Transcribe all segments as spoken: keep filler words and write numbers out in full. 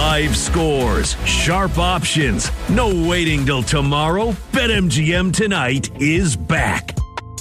Live scores, sharp options, no waiting till tomorrow. BetMGM tonight is back.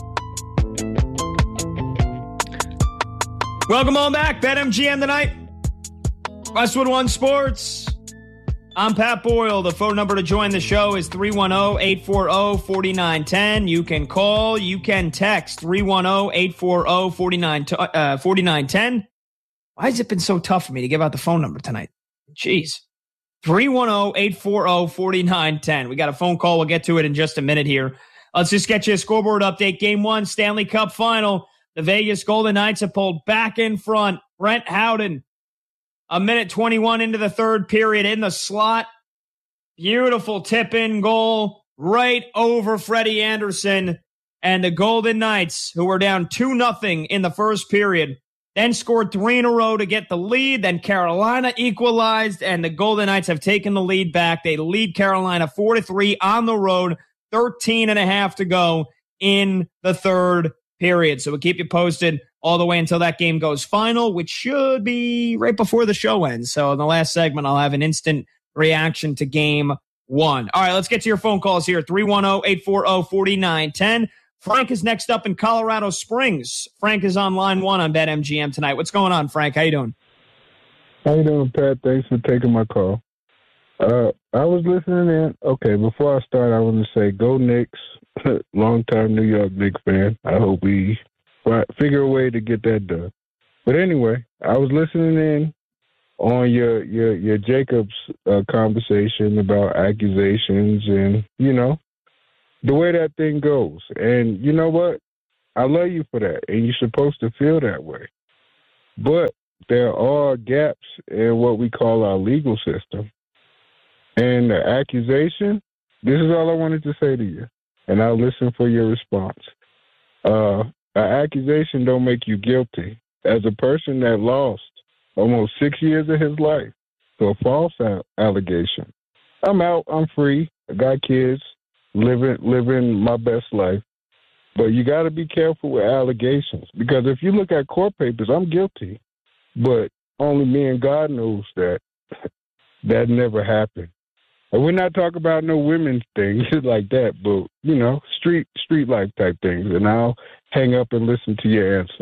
Welcome on back. BetMGM tonight. Westwood One Sports. I'm Pat Boyle. The phone number to join the show is three one zero, eight four zero, four nine one zero. You can call, you can text three one zero, eight four zero, four nine one zero. Why has it been so tough for me to give out the phone number tonight? Jeez. three one zero, eight four zero, four nine one zero. We got a phone call. We'll get to it in just a minute here. Let's just get you a scoreboard update. Game one, Stanley Cup final. The Vegas Golden Knights have pulled back in front. Brent Howden, a minute twenty-one into the third period in the slot. Beautiful tip-in goal right over Freddie Anderson. And the Golden Knights, who were down two nothing in the first period, then scored three in a row to get the lead. Then Carolina equalized, and the Golden Knights have taken the lead back. They lead Carolina four to three on the road, thirteen and a half to go in the third period. So we'll keep you posted all the way until that game goes final, which should be right before the show ends. So in the last segment, I'll have an instant reaction to game one. All right, let's get to your phone calls here. three one zero, eight four zero, four nine one zero. Frank is next up in Colorado Springs. Frank is on line one on BetMGM tonight. What's going on, Frank? How you doing? How you doing, Pat? Thanks for taking my call. Uh, I was listening in. Okay, before I start, I want to say go Knicks. Long-time New York Knicks fan. I hope we figure a way to get that done. But anyway, I was listening in on your your, your Jacobs uh, conversation about accusations and, you know, the way that thing goes. And you know what? I love you for that, and you're supposed to feel that way. But there are gaps in what we call our legal system. And the accusation, this is all I wanted to say to you, and I'll listen for your response. Uh, an accusation don't make you guilty. As a person that lost almost six years of his life to a false allegation, I'm out, I'm free, I got kids, living living my best life. But you got to be careful with allegations, because if you look at court papers, I'm guilty, but only me and God knows that that never happened. And we're not talking about no women's things like that, but, you know, street street life type things. And I'll hang up and listen to your answer.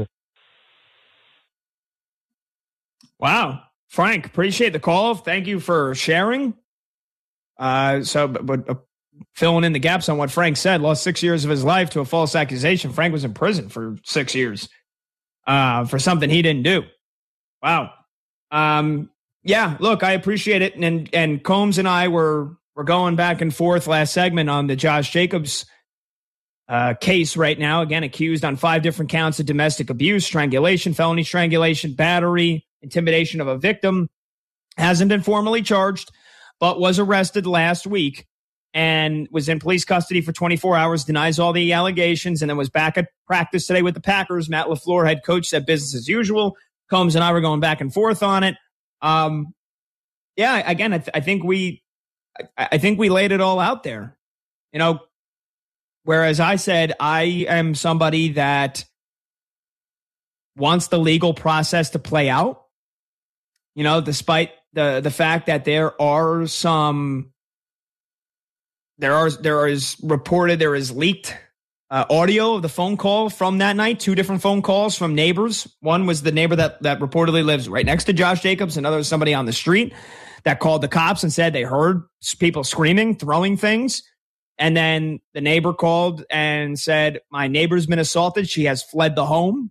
Wow. Frank, appreciate the call. Thank you for sharing. Uh, so, but, but uh, filling in the gaps on what Frank said, lost six years of his life to a false accusation. Frank was in prison for six years uh, for something he didn't do. Wow. Um, yeah, look, I appreciate it. And and Combs and I were were going back and forth last segment on the Josh Jacobs uh, case right now. Again, accused on five different counts of domestic abuse, strangulation, felony strangulation, battery, intimidation of a victim. Hasn't been formally charged, but was arrested last week and was in police custody for twenty-four hours, denies all the allegations, and then was back at practice today with the Packers. Matt LaFleur, head coach, said business as usual. Combs and I were going back and forth on it. Um, yeah, again, I, th- I think we, I, I think we laid it all out there, you know, whereas I said, I am somebody that wants the legal process to play out, you know, despite the, the fact that there are some, there are, there is reported, there is leaked Uh, audio of the phone call from that night, two different phone calls from neighbors. One was the neighbor that, that reportedly lives right next to Josh Jacobs. Another was somebody on the street that called the cops and said they heard people screaming, throwing things. And then the neighbor called and said, my neighbor's been assaulted. She has fled the home.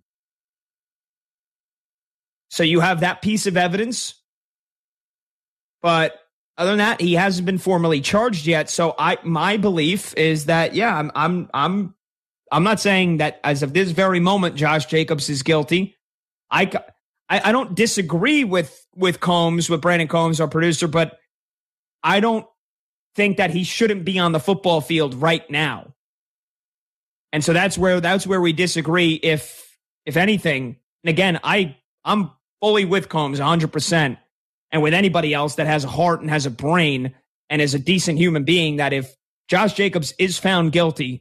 So you have that piece of evidence. But other than that, he hasn't been formally charged yet. So I, my belief is that, yeah, I'm, I'm, I'm, I'm not saying that as of this very moment, Josh Jacobs is guilty. I, I, I don't disagree with, with Combs, with Brandon Combs, our producer, but I don't think that he shouldn't be on the football field right now. And so that's where, that's where we disagree. If, if anything, and again, I, I'm fully with Combs one hundred percent. And with anybody else that has a heart and has a brain and is a decent human being, that if Josh Jacobs is found guilty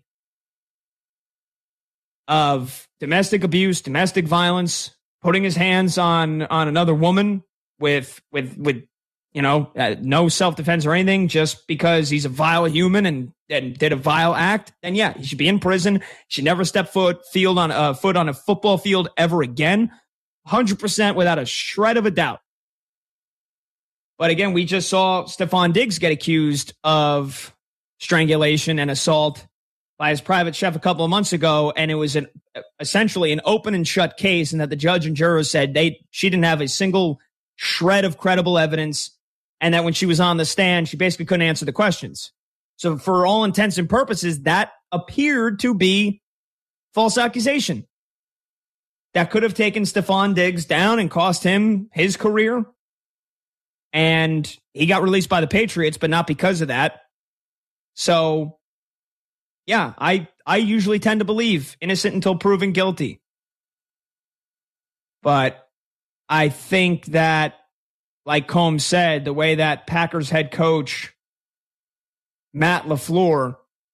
of domestic abuse, domestic violence, putting his hands on, on another woman with, with, with you know, uh, no self-defense or anything, just because he's a vile human and, and did a vile act, then yeah, he should be in prison. He should never step foot field on a foot on a football field ever again. one hundred percent without a shred of a doubt. But again, we just saw Stefon Diggs get accused of strangulation and assault by his private chef a couple of months ago, and it was an essentially an open and shut case, and that the judge and jurors said they she didn't have a single shred of credible evidence, and that when she was on the stand, she basically couldn't answer the questions. So for all intents and purposes, that appeared to be false accusation. That could have taken Stefon Diggs down and cost him his career. And he got released by the Patriots, but not because of that. So, yeah, I, I usually tend to believe innocent until proven guilty. But I think that, like Combs said, the way that Packers head coach Matt LaFleur,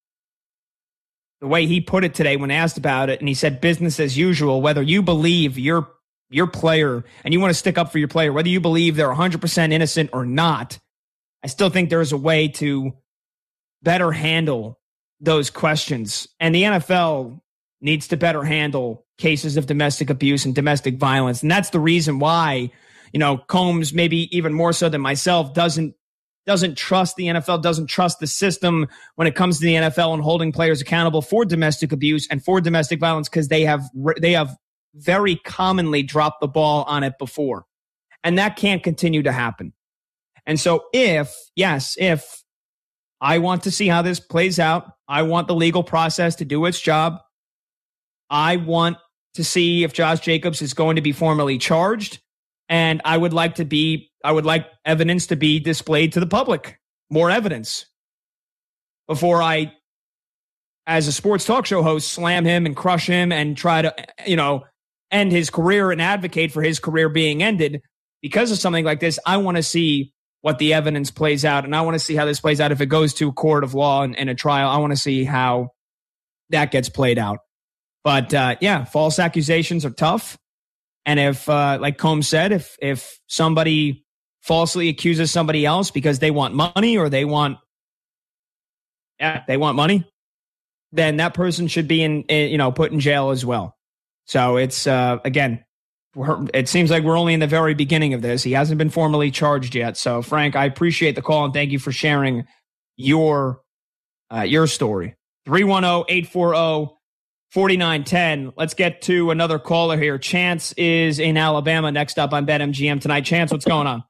the way he put it today when asked about it, and he said business as usual, whether you believe your your player and you want to stick up for your player, whether you believe they're one hundred percent innocent or not, I still think there is a way to better handle those questions. And the N F L needs to better handle cases of domestic abuse and domestic violence. And that's the reason why, you know, Combs, maybe even more so than myself, doesn't doesn't trust the N F L, doesn't trust the system when it comes to the N F L and holding players accountable for domestic abuse and for domestic violence, because they have they have very commonly dropped the ball on it before. And that can't continue to happen. And so if, yes, if I want to see how this plays out, I want the legal process to do its job. I want to see if Josh Jacobs is going to be formally charged. And I would like to be, I would like evidence to be displayed to the public, more evidence, before I, as a sports talk show host, slam him and crush him and try to, you know, end his career and advocate for his career being ended because of something like this. I want to see what the evidence plays out, and I want to see how this plays out if it goes to a court of law and, and a trial. I want to see how that gets played out. But uh, yeah, false accusations are tough. And if, uh, like Combs said, if if somebody falsely accuses somebody else because they want money or they want, yeah, they want money, then that person should be in, in you know, put in jail as well. So it's, uh, again, we're, it seems like we're only in the very beginning of this. He hasn't been formally charged yet. So, Frank, I appreciate the call and thank you for sharing your uh, your story. three one zero, eight four zero, four nine one zero. Let's get to another caller here. Chance is in Alabama next up on BetMGM tonight. Chance, what's going on?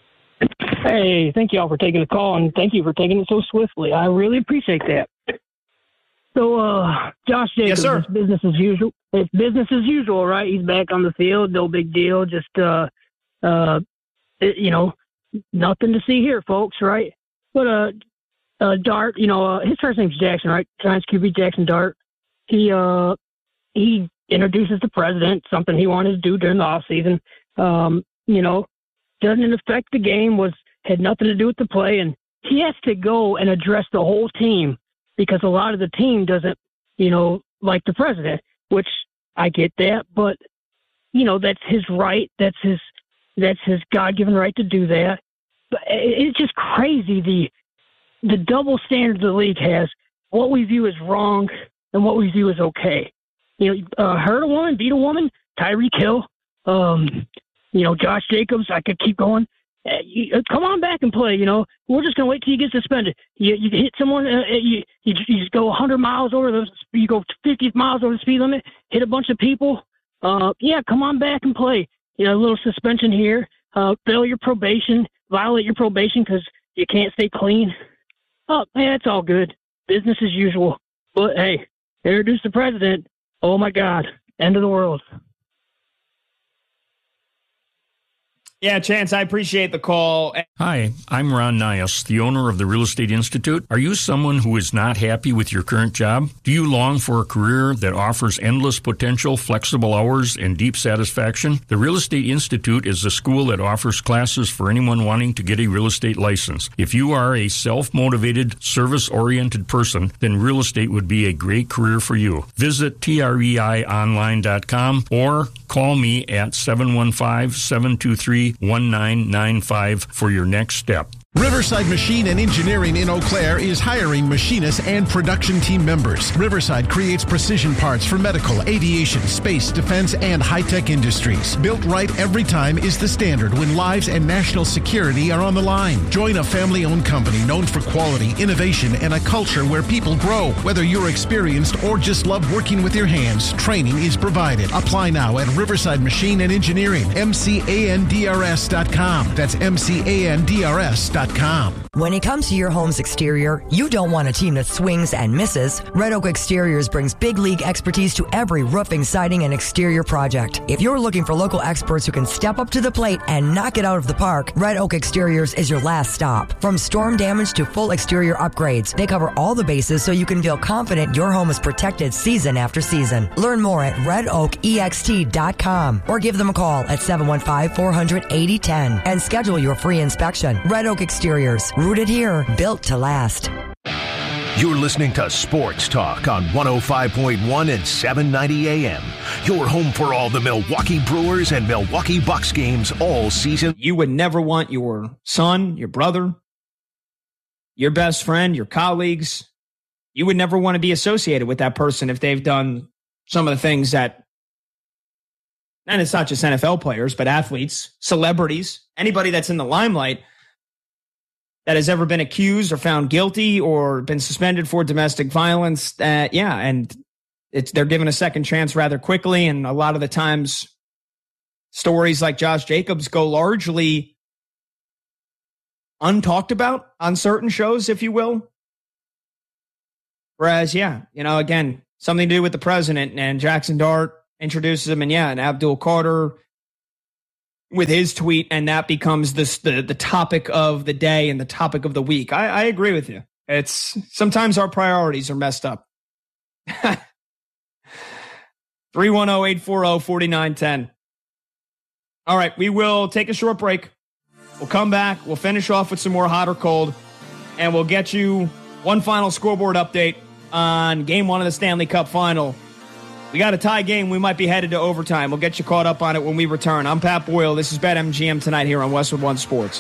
Hey, thank you all for taking the call, and thank you for taking it so swiftly. I really appreciate that. So, uh, Josh Jacobs, yes, sir. It's business as usual. It's business as usual, right? He's back on the field. No big deal. Just, uh, uh, it, you know, nothing to see here, folks, right? But, uh, uh, Dart, you know, uh, his first name's Jackson, right? Giants Q B Jackson Dart. He, uh, he introduces the president, something he wanted to do during the offseason. Um, you know, doesn't affect the game, was, had nothing to do with the play. And he has to go and address the whole team, because a lot of the team doesn't, you know, like the president, which I get that, but, you know, that's his right. That's his, that's his God-given right to do that. But it's just crazy, the, the double standards the league has, what we view as wrong and what we view as okay. You know, uh, hurt a woman, beat a woman, Tyreek Hill, um, you know, Josh Jacobs, I could keep going. Uh, you, uh, come on back and play. You know, we're just gonna wait till you get suspended. You, you hit someone. Uh, you, you you just go one hundred miles over the. You go fifty miles over the speed limit. Hit a bunch of people. Uh, yeah, come on back and play. You know, a little suspension here. Uh, fail your probation. Violate your probation because you can't stay clean. Oh, man, it's all good. Business as usual. But hey, introduce the president. Oh my God, end of the world. Yeah, Chance, I appreciate the call. Hi, I'm Ron Nias, the owner of the Real Estate Institute. Are you someone who is not happy with your current job? Do you long for a career that offers endless potential, flexible hours, and deep satisfaction? The Real Estate Institute is a school that offers classes for anyone wanting to get a real estate license. If you are a self-motivated, service-oriented person, then real estate would be a great career for you. Visit trei online dot com or call me at seven one five, seven two three, one nine nine five for your next step. Riverside Machine and Engineering in Eau Claire is hiring machinists and production team members. Riverside creates precision parts for medical, aviation, space, defense, and high-tech industries. Built right every time is the standard when lives and national security are on the line. Join a family-owned company known for quality, innovation, and a culture where people grow. Whether you're experienced or just love working with your hands, training is provided. Apply now at Riverside Machine and Engineering, M C A N D R S dot com. That's M C A N D R S dot com. When it comes to your home's exterior, you don't want a team that swings and misses. Red Oak Exteriors brings big league expertise to every roofing, siding, and exterior project. If you're looking for local experts who can step up to the plate and knock it out of the park, Red Oak Exteriors is your last stop. From storm damage to full exterior upgrades, they cover all the bases so you can feel confident your home is protected season after season. Learn more at red oak e x t dot com or give them a call at seven one five, four hundred, eighty ten and schedule your free inspection. Red Oak Exteriors, rooted here, built to last. You're listening to Sports Talk on one oh five point one and seven ninety A M. Your home for all the Milwaukee Brewers and Milwaukee Bucks games all season. You would never want your son, your brother, your best friend, your colleagues. You would never want to be associated with that person if they've done some of the things that, and it's not just N F L players, but athletes, celebrities, anybody that's in the limelight that has ever been accused or found guilty or been suspended for domestic violence. Uh, yeah, and it's they're given a second chance rather quickly. And a lot of the times, stories like Josh Jacobs go largely untalked about on certain shows, if you will. Whereas, yeah, you know, again, something to do with the president, and Jackson Dart introduces him, and yeah, and Abdul Carter with his tweet, and that becomes this the, the topic of the day and the topic of the week. I, I agree with you. It's sometimes our priorities are messed up. three one zero, eight four zero, four nine one zero. All right, we will take a short break. We'll come back. We'll finish off with some more hot or cold, and we'll get you one final scoreboard update on game one of the Stanley Cup final. We got a tie game. We might be headed to overtime. We'll get you caught up on it when we return. I'm Pat Boyle. This is BetMGM tonight here on Westwood One Sports.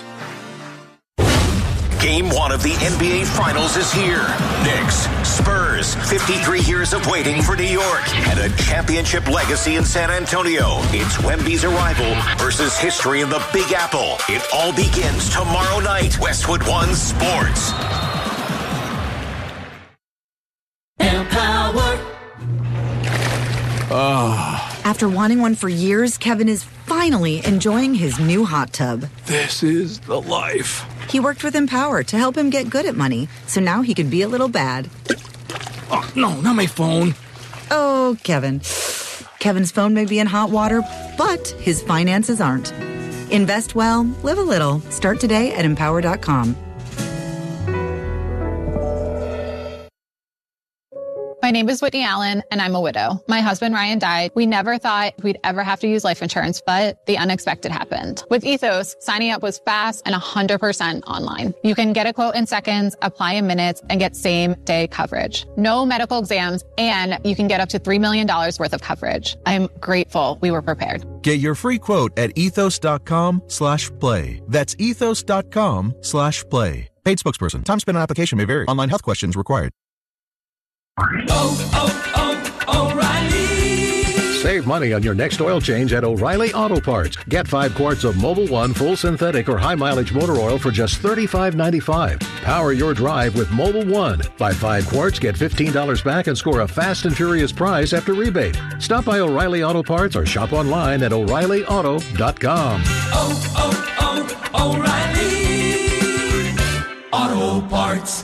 Game one of the N B A Finals is here. Knicks, Spurs, fifty-three years of waiting for New York, and a championship legacy in San Antonio. It's Wemby's arrival versus history in the Big Apple. It all begins tomorrow night. Westwood One Sports. Empower. Oh. After wanting one for years, Kevin is finally enjoying his new hot tub. This is the life. He worked with Empower to help him get good at money, so now he can be a little bad. Oh, no, not my phone. Oh, Kevin. Kevin's phone may be in hot water, but his finances aren't. Invest well, live a little. Start today at empower dot com. My name is Whitney Allen, and I'm a widow. My husband, Ryan, died. We never thought we'd ever have to use life insurance, but the unexpected happened. With Ethos, signing up was fast and one hundred percent online. You can get a quote in seconds, apply in minutes, and get same-day coverage. No medical exams, and you can get up to three million dollars worth of coverage. I'm grateful we were prepared. Get your free quote at ethos dot com slash play. That's ethos dot com slash play. Paid spokesperson. Time spent on application may vary. Online health questions required. Oh, oh, oh, O'Reilly. Save money on your next oil change at O'Reilly Auto Parts. Get five quarts of Mobil One full synthetic or high mileage motor oil for just thirty-five ninety-five. Power your drive with Mobil One. Buy five quarts, get fifteen dollars back, and score a fast and furious prize after rebate. Stop by O'Reilly Auto Parts or shop online at o'reilly auto dot com. Oh, oh, oh, O'Reilly Auto Parts.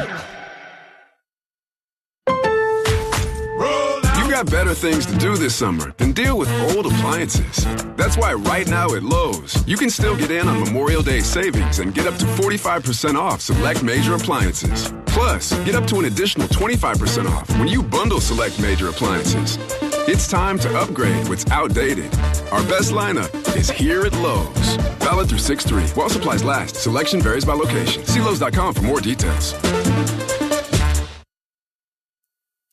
Better things to do this summer than deal with old appliances. That's why right now at Lowe's, you can still get in on Memorial Day savings and get up to forty-five percent off select major appliances. Plus, get up to an additional twenty-five percent off when you bundle select major appliances. It's time to upgrade what's outdated. Our best lineup is here at Lowe's. Valid through six three. While supplies last, selection varies by location. See Lowe's dot com for more details.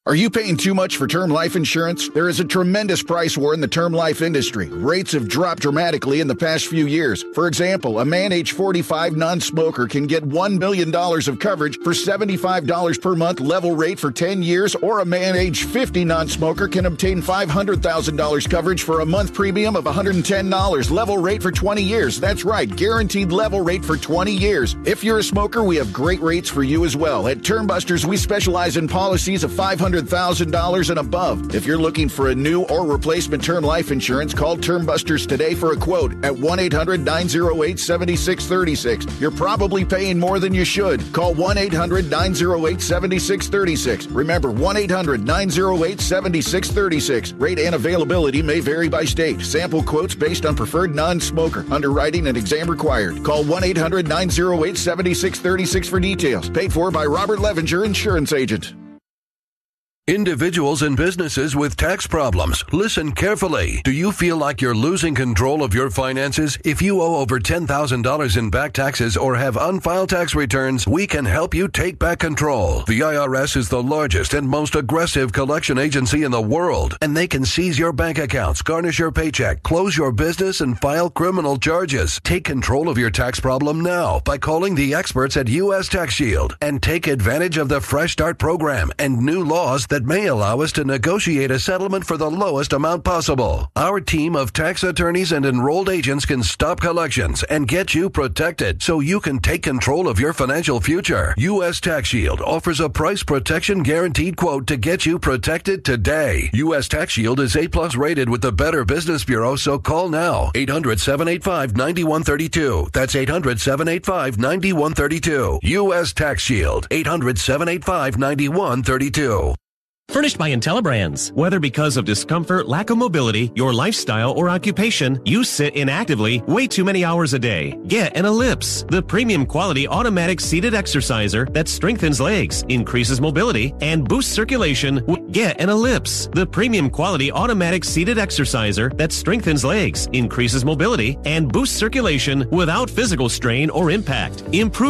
Are you paying too much for term life insurance? There is a tremendous price war in the term life industry. Rates have dropped dramatically in the past few years. For example, a man age forty-five non-smoker can get one million dollars of coverage for seventy-five dollars per month level rate for ten years, or a man age fifty non-smoker can obtain five hundred thousand dollars coverage for a month premium of one hundred ten dollars level rate for twenty years. That's right, guaranteed level rate for twenty years. If you're a smoker, we have great rates for you as well. At Term Busters, we specialize in policies of five hundred thousand dollars and above. If you're looking for a new or replacement term life insurance, call Term Busters today for a quote at one eight hundred nine oh eight seven six three six. You're probably paying more than you should. Call one eight hundred nine oh eight seven six three six. Remember, one eight hundred nine oh eight seven six three six. Rate and availability may vary by state. Sample quotes based on preferred non-smoker. Underwriting and exam required. Call one eight hundred nine oh eight seven six three six for details. Paid for by Robert Levenger, Insurance Agent. Individuals and businesses with tax problems, listen carefully. Do you feel like you're losing control of your finances? If you owe over ten thousand dollars in back taxes or have unfiled tax returns, we can help you take back control. The I R S is the largest and most aggressive collection agency in the world, and they can seize your bank accounts, garnish your paycheck, close your business, and file criminal charges. Take control of your tax problem now by calling the experts at U S Tax Shield and take advantage of the Fresh Start program and new laws that may allow us to negotiate a settlement for the lowest amount possible. Our team of tax attorneys and enrolled agents can stop collections and get you protected so you can take control of your financial future. U S Tax Shield offers a price protection guaranteed quote to get you protected today. U S Tax Shield is A plus rated with the Better Business Bureau, so call now. eight hundred seven eight five nine one three two. That's eight hundred seven eight five nine one three two. U S Tax Shield. eight hundred seven eight five nine one three two. Furnished by IntelliBrands. Whether because of discomfort, lack of mobility, your lifestyle, or occupation, you sit inactively way too many hours a day. Get an Ellipse, the premium quality automatic seated exerciser that strengthens legs, increases mobility, and boosts circulation. Get an Ellipse, the premium quality automatic seated exerciser that strengthens legs, increases mobility, and boosts circulation without physical strain or impact. Improve